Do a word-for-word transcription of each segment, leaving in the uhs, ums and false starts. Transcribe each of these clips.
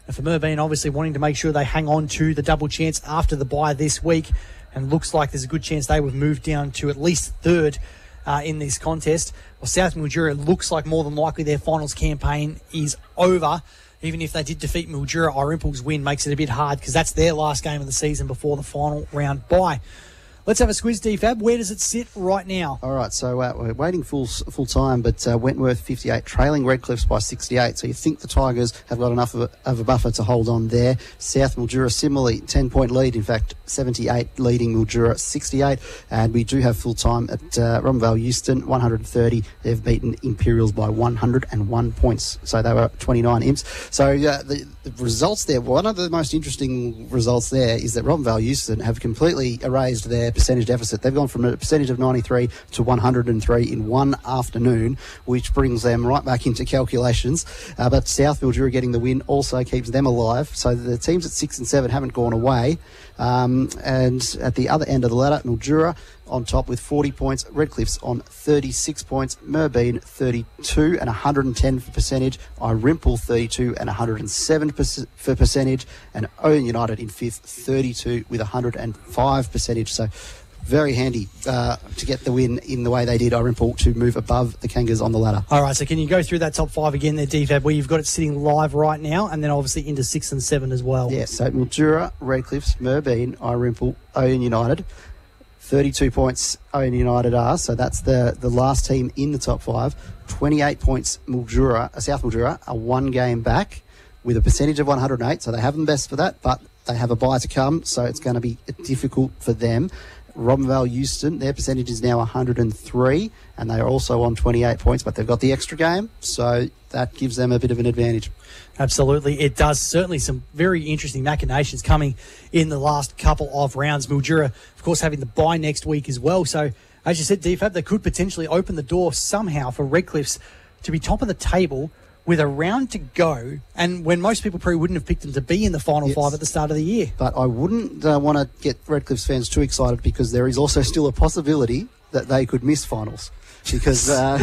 And for Merbein, obviously wanting to make sure they hang on to the double chance after the bye this week. And looks like there's a good chance they would move down to at least third uh, in this contest. Well, South Mildura looks like more than likely their finals campaign is over. Even if they did defeat Mildura, Irimple's win makes it a bit hard because that's their last game of the season before the final round bye. Let's have a squiz, D Fab. Where does it sit right now? All right, so uh, we're waiting full full time, but uh, Wentworth fifty-eight, trailing Redcliffs by sixty-eight. So you think the Tigers have got enough of a, of a buffer to hold on there. South Mildura similarly, ten-point lead. In fact, seventy-eight leading Mildura sixty-eight. And we do have full time at uh, Robinvale Euston, one hundred thirty. They've beaten Imperials by one hundred one points. So they were twenty-nine imps. So uh, the, the results there, one of the most interesting results there is that Robinvale Euston have completely erased their percentage deficit. They've gone from a percentage of ninety-three to one hundred three in one afternoon, which brings them right back into calculations. Uh, but South Mildura getting the win also keeps them alive. So the teams at six and seven haven't gone away. Um, and at the other end of the ladder, Mildura on top with forty points, Redcliffs on thirty-six points, Merbein thirty-two and one hundred ten for percentage, Irimple thirty-two and one hundred seven for percentage, and Owen United in fifth, thirty-two with one hundred five percentage. So very handy uh, to get the win in the way they did, Irimple, to move above the Kangas on the ladder. All right, so can you go through that top five again there, D Fab, where you've got it sitting live right now, and then obviously into six and seven as well? Yeah, so Mildura, Redcliffs, Merbein, Irimple, Owen United. thirty-two points Owen United are, so that's the, the last team in the top five. twenty-eight points Mildura, uh, South Mildura are one game back with a percentage of one hundred eight, so they have them best for that, but they have a bye to come, so it's going to be difficult for them. Robinvale Euston, their percentage is now one hundred three, and they are also on twenty-eight points, but they've got the extra game, so that gives them a bit of an advantage. Absolutely, it does. Certainly some very interesting machinations coming in the last couple of rounds. Mildura, of course, having the bye next week as well. So, as you said, D Fab, they could potentially open the door somehow for Redcliffs to be top of the table with a round to go, and when most people probably wouldn't have picked them to be in the final yes. five at the start of the year. But I wouldn't uh, want to get Redcliffs fans too excited, because there is also still a possibility that they could miss finals. Because uh,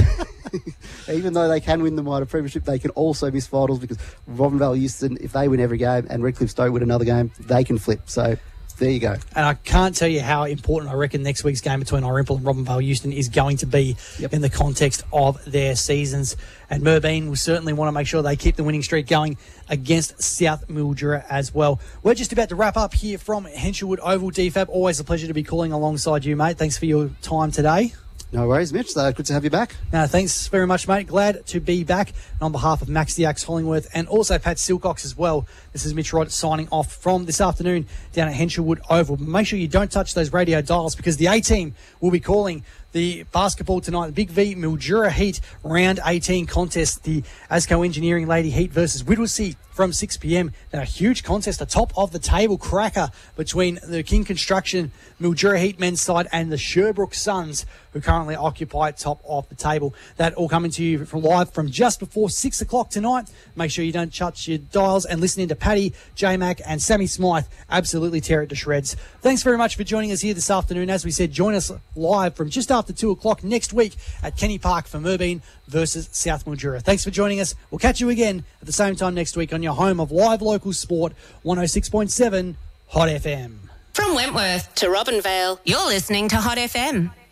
even though they can win the minor premiership, they can also miss finals, because Robinvale Euston, if they win every game and Redcliffs don't win another game, they can flip. So there you go. And I can't tell you how important I reckon next week's game between Irimple and Robinvale Euston is going to be yep. in the context of their seasons. And Merbein will certainly want to make sure they keep the winning streak going against South Mildura as well. We're just about to wrap up here from Henshelwood Oval. D Fab, always a pleasure to be calling alongside you, mate. Thanks for your time today. No worries, Mitch. Uh, good to have you back. No, thanks very much, mate. Glad to be back. And on behalf of Max the Axe Hollingworth and also Pat Silcox as well, this is Mitch Wright signing off from this afternoon down at Henshelwood Oval. Make sure you don't touch those radio dials, because the A-team will be calling the basketball tonight, the Big V Mildura Heat Round eighteen contest, the Asco Engineering Lady Heat versus Whittlesea from six p.m. Now, a huge contest, a top of the table cracker between the King Construction Mildura Heat men's side and the Sherbrooke Suns, who currently occupy top of the table. That all coming to you from live from just before six o'clock tonight. Make sure you don't touch your dials and listen in to Paddy, J-Mac and Sammy Smythe. Absolutely tear it to shreds. Thanks very much for joining us here this afternoon. As we said, join us live from just after two o'clock next week at Kenny Park for Merbein versus South Mildura. Thanks for joining us. We'll catch you again at the same time next week on your home of live local sport, one oh six point seven Hot F M. From Wentworth to Robinvale, you're listening to Hot F M.